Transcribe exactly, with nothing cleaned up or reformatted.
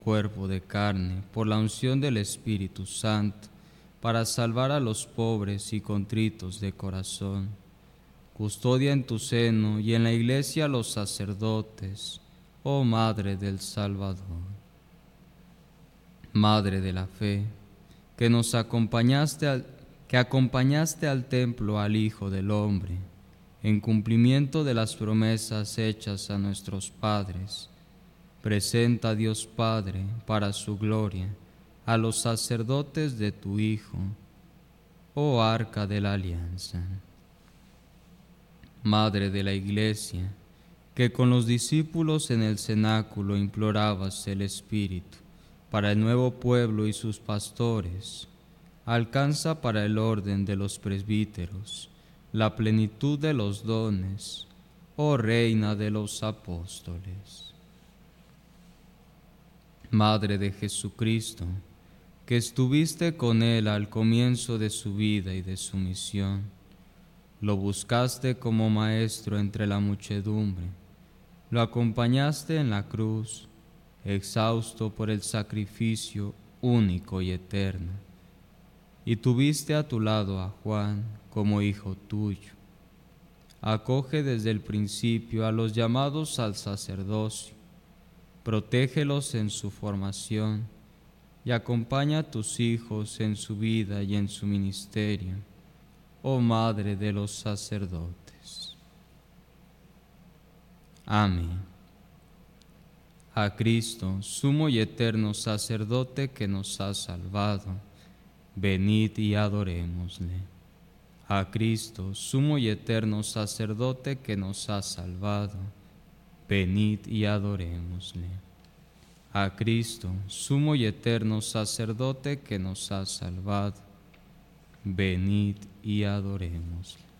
cuerpo de carne, por la unción del Espíritu Santo, para salvar a los pobres y contritos de corazón. Custodia en tu seno y en la iglesia a los sacerdotes, oh Madre del Salvador. Madre de la fe, que nos acompañaste al, que acompañaste al templo al Hijo del Hombre, en cumplimiento de las promesas hechas a nuestros padres, presenta a Dios Padre para su gloria a los sacerdotes de tu Hijo, oh Arca de la Alianza. Madre de la Iglesia, que con los discípulos en el cenáculo implorabas el Espíritu para el nuevo pueblo y sus pastores, alcanza para el orden de los presbíteros la plenitud de los dones, oh Reina de los Apóstoles. Madre de Jesucristo, que estuviste con él al comienzo de su vida y de su misión, lo buscaste como maestro entre la muchedumbre, lo acompañaste en la cruz, exhausto por el sacrificio único y eterno, y tuviste a tu lado a Juan como hijo tuyo. Acoge desde el principio a los llamados al sacerdocio, protégelos en su formación y acompaña a tus hijos en su vida y en su ministerio, oh Madre de los sacerdotes. Amén. A Cristo, sumo y eterno sacerdote que nos ha salvado, venid y adorémosle. A Cristo, sumo y eterno sacerdote que nos ha salvado, venid y adorémosle. A Cristo, sumo y eterno sacerdote que nos ha salvado, venid y adorémosle.